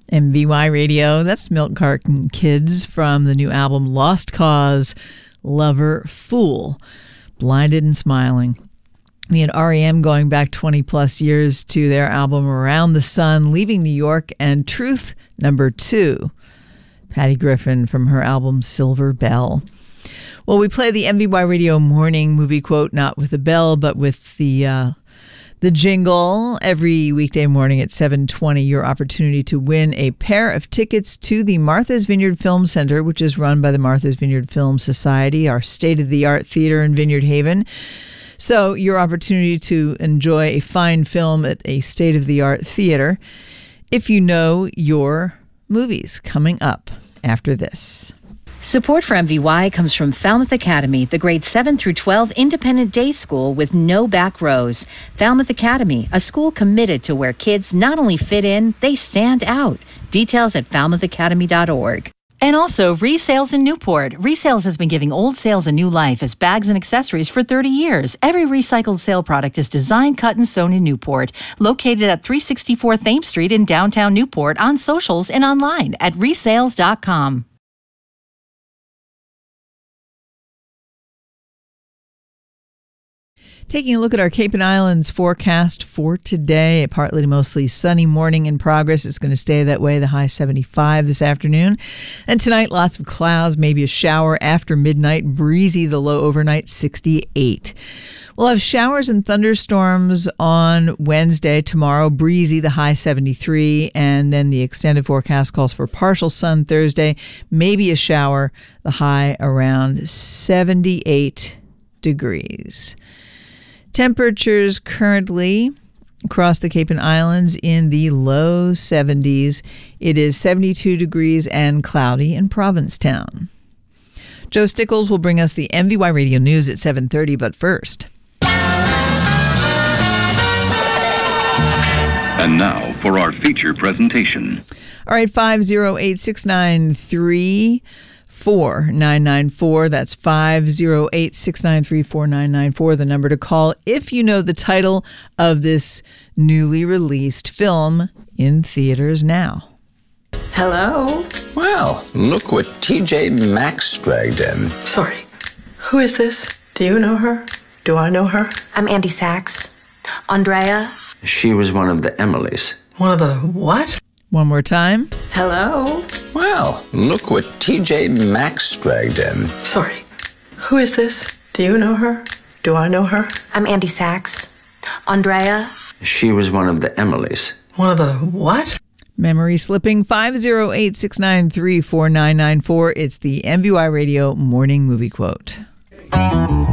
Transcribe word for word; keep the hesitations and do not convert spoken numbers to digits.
M V Y Radio. That's Milk Carton Kids from the new album Lost Cause, Lover, Fool, Blinded and Smiling. We had R E M going back twenty plus years to their album Around the Sun, Leaving New York, and Truth Number Two. Patty Griffin from her album Silver Bell. Well, we play the M V Y Radio morning movie quote, not with the bell, but with the uh, the jingle every weekday morning at seven twenty. Your opportunity to win a pair of tickets to the Martha's Vineyard Film Center, which is run by the Martha's Vineyard Film Society, our state-of-the-art theater in Vineyard Haven. So your opportunity to enjoy a fine film at a state-of-the-art theater if you know your movies coming up after this. Support for M V Y comes from Falmouth Academy, the grades seven through twelve independent day school with no back rows. Falmouth Academy, a school committed to where kids not only fit in, they stand out. Details at falmouth academy dot org. And also, Resales in Newport. Resales has been giving old sales a new life as bags and accessories for thirty years. Every recycled sale product is designed, cut, and sewn in Newport. Located at three sixty-four Thames Street in downtown Newport, on socials and online at resales dot com. Taking a look at our Cape and Islands forecast for today, a partly to mostly sunny morning in progress. It's going to stay that way, the high seventy-five this afternoon. And tonight, lots of clouds, maybe a shower after midnight, breezy, the low overnight, sixty-eight. We'll have showers and thunderstorms on Wednesday, tomorrow, breezy, the high seventy-three. And then the extended forecast calls for partial sun Thursday, maybe a shower, the high around seventy-eight degrees. Temperatures currently across the Cape and Islands in the low seventies. It is seventy-two degrees and cloudy in Provincetown. Joe Stickles will bring us the M V Y Radio News at seven thirty, but first. And now for our feature presentation. All right, five oh eight, six nine three, four nine nine four. That's five oh eight, six nine three, four nine nine four, the number to call if you know the title of this newly released film in theaters now. Hello? Well, look what T J Maxx dragged in. Sorry, who is this? Do you know her? Do I know her? I'm Andy Sachs. Andrea? She was one of the Emilys. One of the what? One more time. Hello? Well, look what T J Maxx dragged in. Sorry, who is this? Do you know her? Do I know her? I'm Andy Sachs. Andrea? She was one of the Emilys. One of the what? Memory slipping. Five oh eight, six nine three, four nine nine four. It's the M V Y Radio Morning Movie Quote.